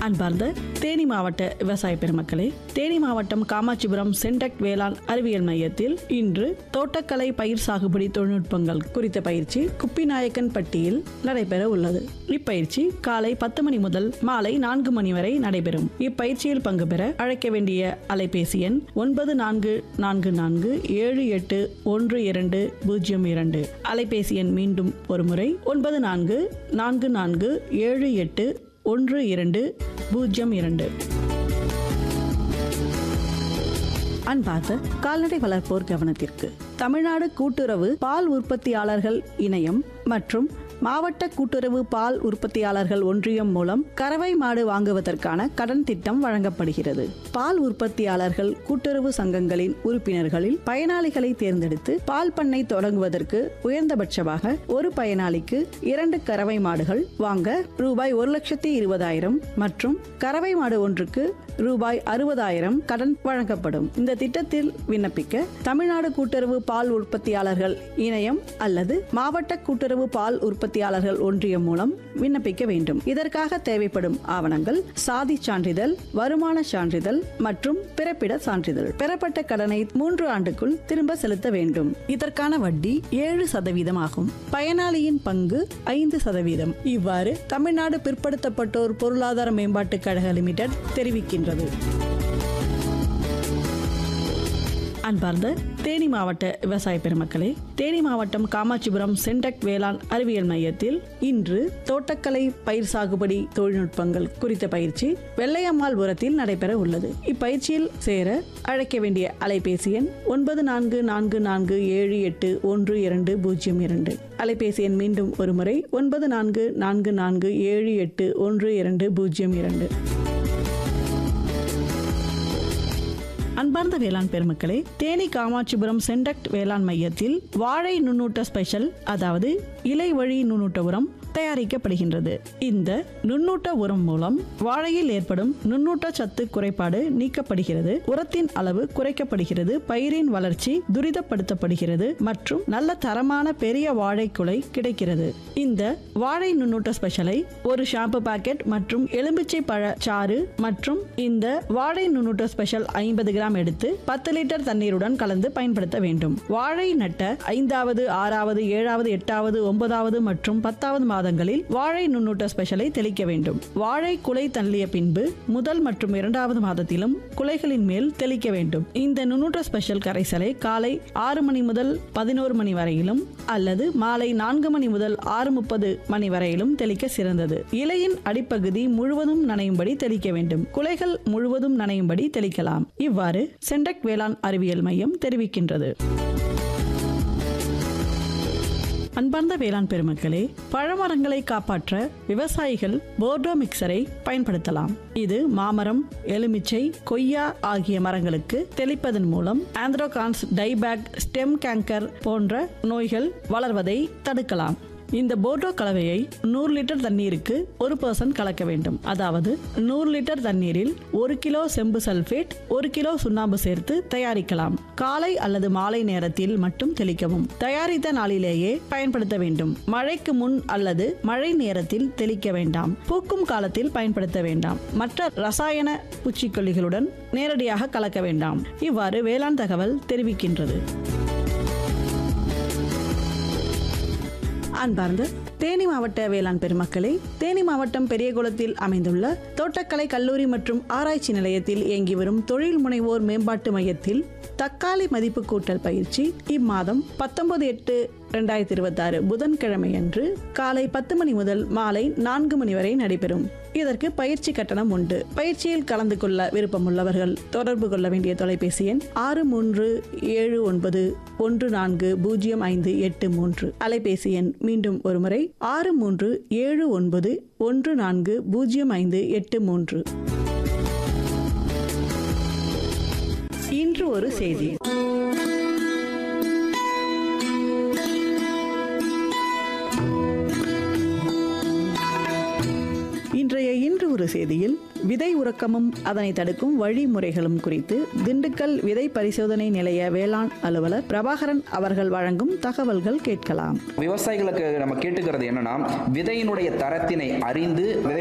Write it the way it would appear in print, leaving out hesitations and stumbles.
அன்பார்ந்த தேனி மாவட்ட விவசாய பெருமக்களே, தேனி மாவட்டம் காமாட்சிபுரம் சென்டெக் வேளாண் அறிவியல் மையத்தில் இன்று தோட்டக்கலை பயிர் சாகுபடி தொழில்நுட்பங்கள் குறித்த பயிற்சி குப்பிநாயக்கன்பட்டியில் நடைபெற உள்ளது. இப்பயிற்சி காலை 10 மணி முதல் மாலை 4 மணி வரை நடைபெறும். இப்பயிற்சியில் பங்கு பெற அழைக்க வேண்டிய அலைபேசி எண் 9444781202. அலைபேசி எண் மீண்டும் ஒருமுறை 9444781202. அன்பார்ந்த கால்நடை வளர்ப்போர் கவனத்திற்கு, தமிழ்நாடு கூட்டுறவு பால் உற்பத்தியாளர்கள் இணையம் மற்றும் மாவட்ட கூட்டுறவு பால் உற்பத்தியாளர்கள் ஒன்றியம் மூலம் கறவை மாடு வாங்குவதற்கான கடன் திட்டம் வழங்கப்படுகிறது. பால் உற்பத்தியாளர்கள் கூட்டுறவு சங்கங்களின் உறுப்பினர்களில் பயனாளிகளை தேர்ந்தெடுத்து பால் பண்ணை தொடங்குவதற்கு உயர்ந்தபட்சமாக ஒரு பயனாளிக்கு 2 கறவை மாடுகள் வாங்க ரூபாய் 1,20,000 மற்றும் கறவை மாடு ஒன்றுக்கு ரூபாய் 60,000 கடன் வழங்கப்படும். இந்த திட்டத்தில் விண்ணப்பிக்க தமிழ்நாடு கூட்டுறவு பால் உற்பத்தியாளர்கள் இணையம் அல்லது மாவட்ட கூட்டுறவு பால் உற்பத்தியாளர்கள் ஒன்றியம் மூலம் விண்ணப்பிக்க வேண்டும். இதற்காக தேவைப்படும் ஆவணங்கள் சாதி சான்றிதழ், வருமான சான்றிதழ் மற்றும் பிறப்பிட சான்றிதழ். பெறப்பட்ட கடனை 3 ஆண்டுக்குள் திரும்ப செலுத்த வேண்டும். இதற்கான வட்டி 7% ஆகும். பயனாளியின் பங்கு 5%. இவ்வாறு தமிழ்நாடு பிற்படுத்தப்பட்டோர் பொருளாதார மேம்பாட்டு கழக லிமிடெட் தெரிவிக்கின்றது. அன்பார்ந்த தேனி மாவட்ட விவசாய பெருமக்களே, தேனி மாவட்டம் காமாட்சிபுரம் சென்டெக் வேளாண் அறிவியல் மையத்தில் இன்று தோட்டக்கலை பயிர் சாகுபடி தொழில்நுட்பங்கள் குறித்த பயிற்சி வெள்ளையம்மாள்புரத்தில் நடைபெற உள்ளது. இப்பயிற்சியில் சேர அழைக்க வேண்டிய அலைபேசி எண் 9444781202. அலைபேசி எண் மீண்டும் ஒருமுறை 9444781202. அன்பார்ந்த வேளாண் பெருமக்களே, தேனி காமாட்சிபுரம் சென்டெக் வேளாண் மையத்தில் வாழை நுண்ணூட்ட ஸ்பெஷல், அதாவது இலை வழி நுண்ணூட்ட உரம் தயாரிக்கப்படுகின்றது. இந்த நுண்ணூட்ட உரம் மூலம் வாழையில் ஏற்படும் நுண்ணூட்ட சத்து குறைபாடு நீக்கப்படுகிறது, உரத்தின் அளவு குறைக்கப்படுகிறது, பயிரின் வளர்ச்சி துரிதப்படுத்தப்படுகிறது மற்றும் நல்ல தரமான பெரிய வாழைக்குலை கிடைக்கிறது. இந்த வாழை நுண்ணூட்ட ஸ்பெஷலை ஒரு ஷாம்பு பாக்கெட் மற்றும் எலுமிச்சை பழ சாறு மற்றும் இந்த வாழை நுண்ணூட்ட ஸ்பெஷல் 50 கிராம் எடுத்து 10 லிட்டர் தண்ணீருடன் கலந்து பயன்படுத்த வேண்டும். வாழை நட்ட 5வது, 6வது, 7வது, 8வது, 9வது மற்றும் 10வது மாதங்களில் வாழை நுண்ணூட்ட ஸ்பெஷலை தெளிக்க வேண்டும். வாழை குலை தள்ளிய பின்பு முதல் மற்றும் 2வது மாதத்திலும் குலைகளின் மேல் தெளிக்க வேண்டும். இந்த நுண்ணூட்ட ஸ்பெஷல் கரைசலை காலை 6 மணி முதல் 11 மணி வரையிலும் அல்லது மாலை 4 மணி முதல் 6:30 மணி வரையிலும் தெளிக்க சிறந்தது. இலையின் அடிப்பகுதி முழுவதும் நனையும்படி தெளிக்க வேண்டும். குலைகள் முழுவதும் நனையும்படி தெளிக்கலாம். இவ்வாறு சென்டெக் வேளாண் அறிவியல் மையம் தெரிவிக்கின்றது. அன்பார்ந்த வேளாண் பெருமக்களே, பழமரங்களை காப்பாற்ற விவசாயிகள் போர்டோ மிக்சரை பயன்படுத்தலாம். இது மாமரம், எலுமிச்சை, கொய்யா ஆகிய மரங்களுக்கு தெளிப்பதன் மூலம் ஆந்த்ரோகான்ஸ், டைபேக், ஸ்டெம் கேங்கர் போன்ற நோய்கள் வளர்வதை தடுக்கலாம். இந்த போர்டோ கலவையை 100 லிட்டர் தண்ணீருக்கு 1% கலக்க வேண்டும். அதாவது 100 லிட்டர் தண்ணீரில் 1 கிலோ செம்பு சல்பேட், 1 கிலோ சுண்ணாம்பு சேர்த்து தயாரிக்கலாம். காலை அல்லது மாலை நேரத்தில் மட்டும் தெளிக்கவும். தயாரித்த நாளிலேயே பயன்படுத்த வேண்டும். மழைக்கு முன் அல்லது மழை நேரத்தில் தெளிக்க வேண்டாம். பூக்கும் காலத்தில் பயன்படுத்த வேண்டாம். மற்ற ரசாயன பூச்சிக்கொல்லிகளுடன் நேரடியாக கலக்க வேண்டாம். இவ்வாறு வேளாண் தகவல் தெரிவிக்கின்றது. அன்பார்ந்த தேனி மாவட்ட வேளாண் பெருமக்களே, தேனி மாவட்டம் பெரியகுளத்தில் அமைந்துள்ள தோட்டக்கலை கல்லூரி மற்றும் ஆராய்ச்சி நிலையத்தில் இயங்கி வரும் தொழில் முனைவோர் மேம்பாட்டு மையத்தில் தக்காளி மதிப்பு கூட்டல் பயிற்சி இம்மாதம் 19/8/2026 புதன்கிழமை அன்று காலை 10 மணி முதல் மாலை 4 மணி வரை நடைபெறும். இதற்கு பயிற்சி கட்டணம் உண்டு. பயிற்சியில் கலந்து கொள்ள விருப்பமுள்ளவர்கள் தொடர்பு கொள்ள வேண்டிய தொலைபேசி எண் 6379140583. அலைபேசி எண் மீண்டும் ஒருமுறை 6379140583. இன்று ஒரு செய்தி. இன்றைய இன்று ஒரு செய்தியில் விதை உறக்கமும் அதனை தடுக்கும் வழிமுறைகளும் குறித்து திண்டுக்கல் விதை பரிசோதனை நிலைய வேளாண் அலுவலர் பிரபாகரன் அவர்கள் வழங்கும் தகவல்கள் கேட்கலாம். விவசாயிகளுக்கு நம்ம கேட்டுக்கிறது என்னன்னா, விதையினுடைய தரத்தினை அறிந்து விதை